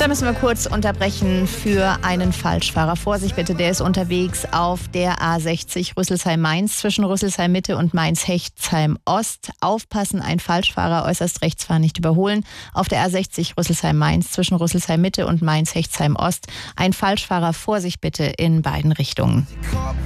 Da müssen wir kurz unterbrechen für einen Falschfahrer. Vorsicht bitte, der ist unterwegs auf der A60 Rüsselsheim-Mainz zwischen Rüsselsheim-Mitte und Mainz-Hechtsheim-Ost. Aufpassen, ein Falschfahrer äußerst rechts fahren, nicht überholen. Auf der A60 Rüsselsheim-Mainz zwischen Rüsselsheim-Mitte und Mainz-Hechtsheim-Ost. Ein Falschfahrer, Vorsicht bitte in beiden Richtungen.